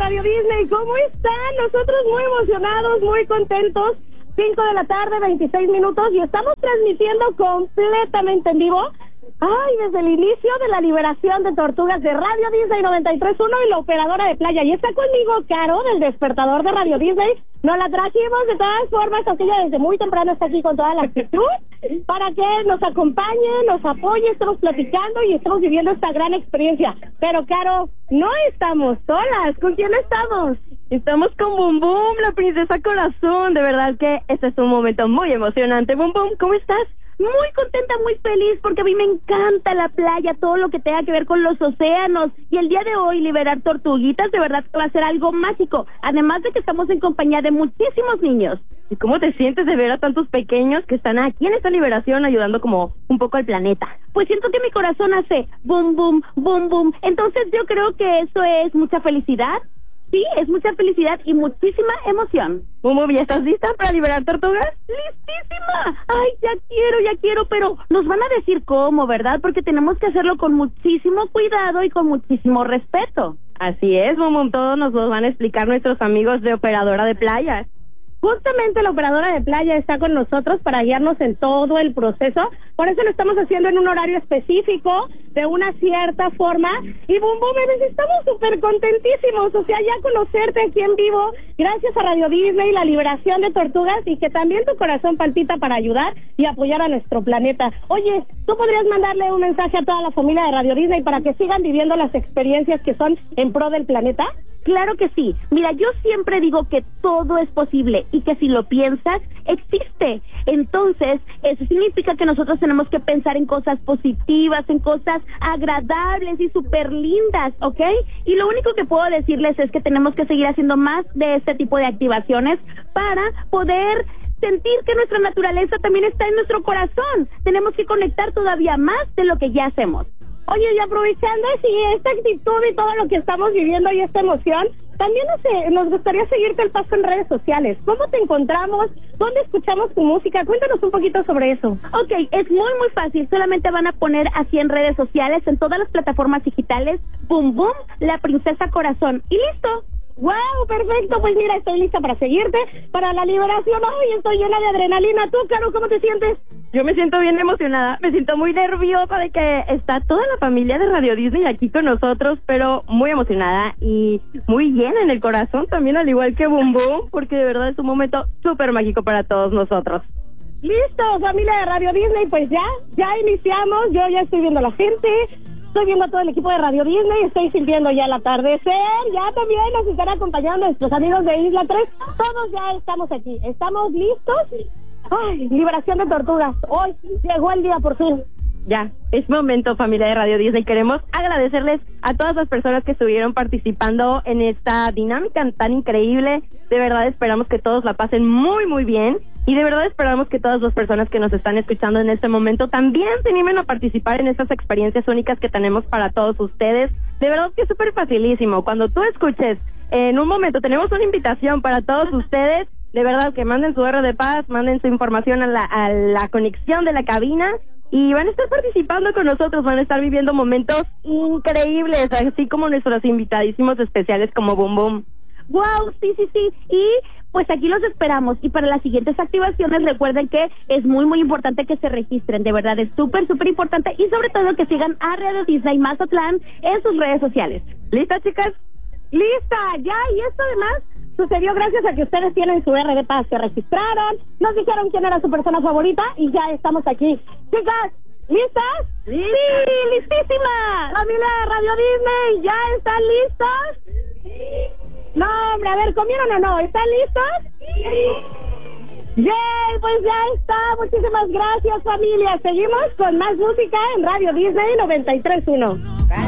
Radio Disney, ¿cómo están? Nosotros muy emocionados, muy contentos. 5 de la tarde, 26 minutos, y estamos transmitiendo completamente en vivo. Ay, desde el inicio de la liberación de tortugas de Radio Disney 93.1 y la operadora de playa. Y está conmigo Caro, del despertador de Radio Disney. Nos la trajimos de todas formas, aunque ella desde muy temprano está aquí con toda la actitud, para que nos acompañe, nos apoye, estemos platicando y estemos viviendo esta gran experiencia. Pero, Caro, no estamos solas. ¿Con quién estamos? Estamos con Bum Bum, la princesa corazón. De verdad que este es un momento muy emocionante. Bum Bum, ¿cómo estás? Muy contenta, muy feliz, porque a mí me encanta la playa, todo lo que tenga que ver con los océanos. Y el día de hoy liberar tortuguitas de verdad va a ser algo mágico. Además de que estamos en compañía de muchísimos niños. ¿Y cómo te sientes de ver a tantos pequeños que están aquí en esta liberación ayudando como un poco al planeta? Pues siento que mi corazón hace bum, bum, bum, bum. Entonces yo creo que eso es mucha felicidad. Sí, es mucha felicidad y muchísima emoción. Bum Bum, ¿ya estás lista para liberar tortugas? ¡Listísima! Ay, ya quiero, pero nos van a decir cómo, ¿verdad? Porque tenemos que hacerlo con muchísimo cuidado y con muchísimo respeto. Así es, Bum Bum, todos nos lo van a explicar nuestros amigos de Operadora de Playa. Justamente la operadora de playa está con nosotros para guiarnos en todo el proceso. Por eso lo estamos haciendo en un horario específico, de una cierta forma. Y Bum Bum, estamos súper contentísimos. O sea, ya conocerte aquí en vivo, gracias a Radio Disney, la liberación de tortugas, y que también tu corazón palpita para ayudar y apoyar a nuestro planeta. Oye, ¿tú podrías mandarle un mensaje a toda la familia de Radio Disney para que sigan viviendo las experiencias que son en pro del planeta? Claro que sí. Mira, yo siempre digo que todo es posible y que si lo piensas, existe. Entonces, eso significa que nosotros tenemos que pensar en cosas positivas, en cosas agradables y súper lindas, ¿ok? Y lo único que puedo decirles es que tenemos que seguir haciendo más de este tipo de activaciones para poder sentir que nuestra naturaleza también está en nuestro corazón. Tenemos que conectar todavía más de lo que ya hacemos. Oye, y aprovechando esta actitud y todo lo que estamos viviendo y esta emoción, también nos gustaría seguirte el paso en redes sociales. ¿Cómo te encontramos? ¿Dónde escuchamos tu música? Cuéntanos un poquito sobre eso. Ok, es muy fácil. Solamente van a poner así en redes sociales, en todas las plataformas digitales, Bum Bum, la princesa corazón. Y listo. ¡Wow! Perfecto. Pues mira, estoy lista para seguirte, para la liberación. ¡Ay, estoy llena de adrenalina! ¿Tú, Caro, cómo te sientes? Yo me siento bien emocionada, me siento muy nerviosa de que está toda la familia de Radio Disney aquí con nosotros, pero muy emocionada y muy llena en el corazón también, al igual que Bum Bum, porque de verdad es un momento súper mágico para todos nosotros. Listo, familia de Radio Disney, pues ya iniciamos. Yo ya estoy viendo a la gente, estoy viendo a todo el equipo de Radio Disney, estoy sintiendo ya el atardecer, ya también nos están acompañando nuestros amigos de Isla 3, todos ya estamos aquí, estamos listos. Ay, liberación de tortugas, hoy llegó el día por fin. Ya, es momento, familia de Radio Disney. Queremos agradecerles a todas las personas que estuvieron participando en esta dinámica tan increíble. De verdad esperamos que todos la pasen muy bien. Y de verdad esperamos que todas las personas que nos están escuchando en este momento también se animen a participar en estas experiencias únicas que tenemos para todos ustedes. De verdad que es súper facilísimo. Cuando tú escuches, en un momento tenemos una invitación para todos ustedes. De verdad que manden su R de paz, manden su información a la conexión de la cabina. Y van a estar participando con nosotros, van a estar viviendo momentos increíbles, así como nuestros invitadísimos especiales como Bum Bum. Wow, sí. Y pues aquí los esperamos. Y para las siguientes activaciones recuerden que es muy importante que se registren. De verdad es súper importante. Y sobre todo que sigan a Radio Disney Mazatlán en sus redes sociales. ¿Listas, chicas? ¡Lista! Ya, y esto además sucedió gracias a que ustedes tienen su R de paz, se registraron, nos dijeron quién era su persona favorita y ya estamos aquí. Chicas, ¿listas? Sí, listísima. Familia de Radio Disney, ¿ya están listos? No, hombre, a ver, ¿comieron o no? ¿Están listos? ¡Yay! Pues ya está. Muchísimas gracias, familia. Seguimos con más música en Radio Disney 93.1.